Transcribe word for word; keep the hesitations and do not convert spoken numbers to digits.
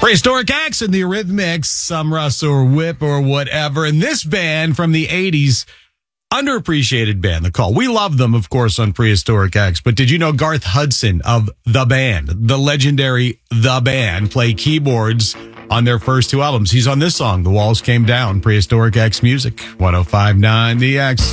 Prehistoric Acts and the Eurythmics, some Russ or Whip or whatever. And this band from the eighties, underappreciated band, The Call. We love them, of course, on Prehistoric Acts. But did you know Garth Hudson of The Band, the legendary The Band, played keyboards on their first two albums? He's on this song, The Walls Came Down, Prehistoric X Music, one oh five point nine The X.